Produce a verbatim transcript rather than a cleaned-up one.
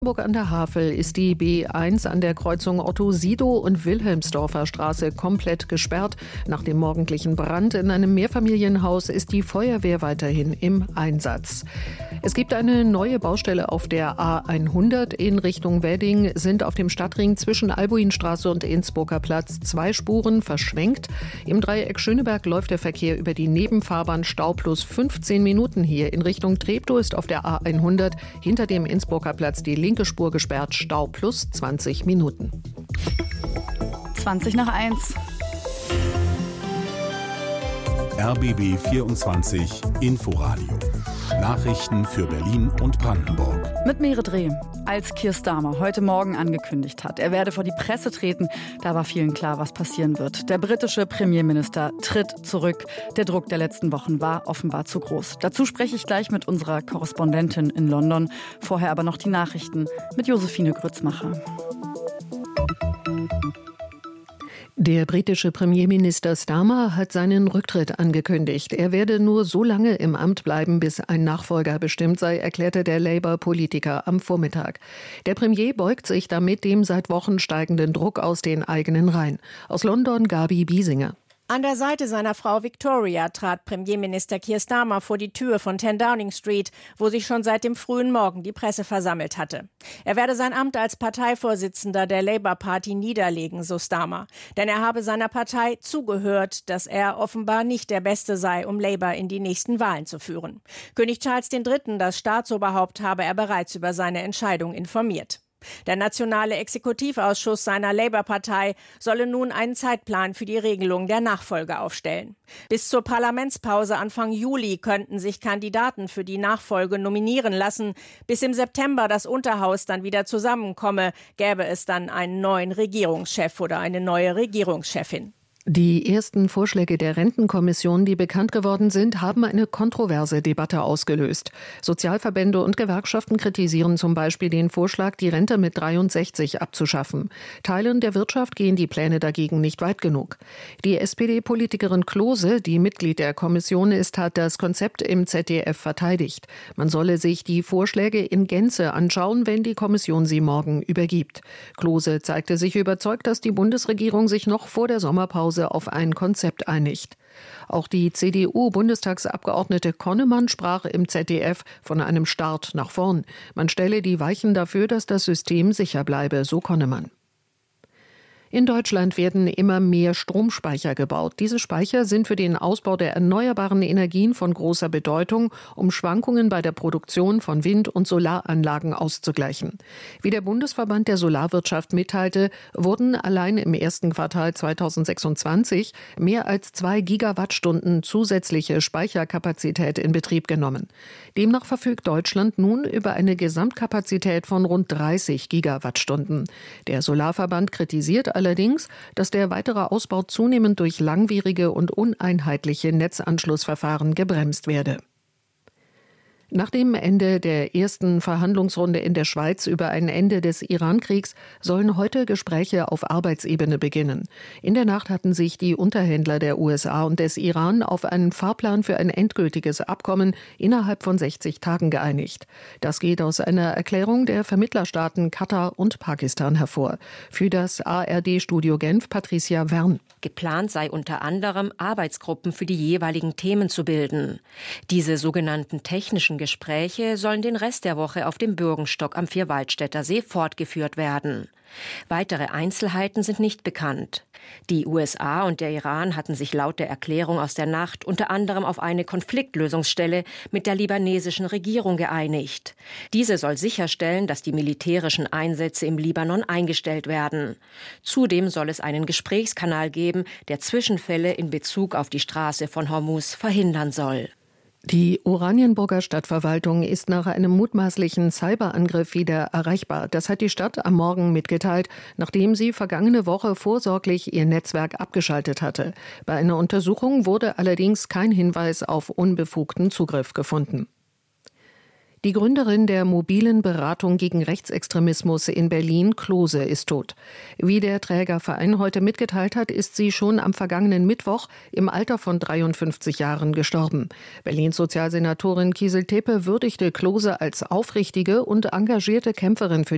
Hamburg an der Havel ist die B eins an der Kreuzung Otto-Sidow- und Wilhelmsdorfer Straße komplett gesperrt. Nach dem morgendlichen Brand in einem Mehrfamilienhaus ist die Feuerwehr weiterhin im Einsatz. Es gibt eine neue Baustelle auf der A hundert in Richtung Wedding, sind auf dem Stadtring zwischen Albuinstraße und Innsbrucker Platz zwei Spuren verschwenkt. Im Dreieck Schöneberg läuft der Verkehr über die Nebenfahrbahn, Stau plus fünfzehn Minuten hier. In Richtung Treptow ist auf der A hundert hinter dem Innsbrucker Platz die linke Spur gesperrt, Stau plus zwanzig Minuten. zwanzig nach eins. R B B vierundzwanzig Inforadio. Nachrichten für Berlin und Brandenburg. Mit Merit Reh. Als Keir Starmer heute Morgen angekündigt hat, er werde vor die Presse treten, da war vielen klar, was passieren wird. Der britische Premierminister tritt zurück. Der Druck der letzten Wochen war offenbar zu groß. Dazu spreche ich gleich mit unserer Korrespondentin in London. Vorher aber noch die Nachrichten mit Josephine Grützmacher. Der britische Premierminister Starmer hat seinen Rücktritt angekündigt. Er werde nur so lange im Amt bleiben, bis ein Nachfolger bestimmt sei, erklärte der Labour-Politiker am Vormittag. Der Premier beugt sich damit dem seit Wochen steigenden Druck aus den eigenen Reihen. Aus London Gabi Biesinger. An der Seite seiner Frau Victoria trat Premierminister Keir Starmer vor die Tür von zehn Downing Street, wo sich schon seit dem frühen Morgen die Presse versammelt hatte. Er werde sein Amt als Parteivorsitzender der Labour Party niederlegen, so Starmer. Denn er habe seiner Partei zugehört, dass er offenbar nicht der Beste sei, um Labour in die nächsten Wahlen zu führen. König Charles der Dritte, das Staatsoberhaupt, habe er bereits über seine Entscheidung informiert. Der nationale Exekutivausschuss seiner Labour-Partei solle nun einen Zeitplan für die Regelung der Nachfolge aufstellen. Bis zur Parlamentspause Anfang Juli könnten sich Kandidaten für die Nachfolge nominieren lassen. Bis im September das Unterhaus dann wieder zusammenkomme, gäbe es dann einen neuen Regierungschef oder eine neue Regierungschefin. Die ersten Vorschläge der Rentenkommission, die bekannt geworden sind, haben eine kontroverse Debatte ausgelöst. Sozialverbände und Gewerkschaften kritisieren zum Beispiel den Vorschlag, die Rente mit dreiundsechzig abzuschaffen. Teilen der Wirtschaft gehen die Pläne dagegen nicht weit genug. Die S P D-Politikerin Klose, die Mitglied der Kommission ist, hat das Konzept im Z D F verteidigt. Man solle sich die Vorschläge in Gänze anschauen, wenn die Kommission sie morgen übergibt. Klose zeigte sich überzeugt, dass die Bundesregierung sich noch vor der Sommerpause auf ein Konzept einigt. Auch die C D U-Bundestagsabgeordnete Konnemann sprach im Z D F von einem Start nach vorn. Man stelle die Weichen dafür, dass das System sicher bleibe, so Konnemann. In Deutschland werden immer mehr Stromspeicher gebaut. Diese Speicher sind für den Ausbau der erneuerbaren Energien von großer Bedeutung, um Schwankungen bei der Produktion von Wind- und Solaranlagen auszugleichen. Wie der Bundesverband der Solarwirtschaft mitteilte, wurden allein im ersten Quartal zweitausendsechsundzwanzig mehr als zwei Gigawattstunden zusätzliche Speicherkapazität in Betrieb genommen. Demnach verfügt Deutschland nun über eine Gesamtkapazität von rund dreißig Gigawattstunden. Der Solarverband kritisiert allerdings, dass der weitere Ausbau zunehmend durch langwierige und uneinheitliche Netzanschlussverfahren gebremst werde. Nach dem Ende der ersten Verhandlungsrunde in der Schweiz über ein Ende des Iran-Kriegs sollen heute Gespräche auf Arbeitsebene beginnen. In der Nacht hatten sich die Unterhändler der U S A und des Iran auf einen Fahrplan für ein endgültiges Abkommen innerhalb von sechzig Tagen geeinigt. Das geht aus einer Erklärung der Vermittlerstaaten Katar und Pakistan hervor. Für das A R D-Studio Genf Patricia Wern. Geplant sei unter anderem, Arbeitsgruppen für die jeweiligen Themen zu bilden. Diese sogenannten technischen Gespräche sollen den Rest der Woche auf dem Bürgenstock am Vierwaldstätter See fortgeführt werden. Weitere Einzelheiten sind nicht bekannt. Die U S A und der Iran hatten sich laut der Erklärung aus der Nacht unter anderem auf eine Konfliktlösungsstelle mit der libanesischen Regierung geeinigt. Diese soll sicherstellen, dass die militärischen Einsätze im Libanon eingestellt werden. Zudem soll es einen Gesprächskanal geben, der Zwischenfälle in Bezug auf die Straße von Hormuz verhindern soll. Die Oranienburger Stadtverwaltung ist nach einem mutmaßlichen Cyberangriff wieder erreichbar. Das hat die Stadt am Morgen mitgeteilt, nachdem sie vergangene Woche vorsorglich ihr Netzwerk abgeschaltet hatte. Bei einer Untersuchung wurde allerdings kein Hinweis auf unbefugten Zugriff gefunden. Die Gründerin der mobilen Beratung gegen Rechtsextremismus in Berlin, Klose, ist tot. Wie der Trägerverein heute mitgeteilt hat, ist sie schon am vergangenen Mittwoch im Alter von dreiundfünfzig Jahren gestorben. Berlins Sozialsenatorin Kiesel-Tepe würdigte Klose als aufrichtige und engagierte Kämpferin für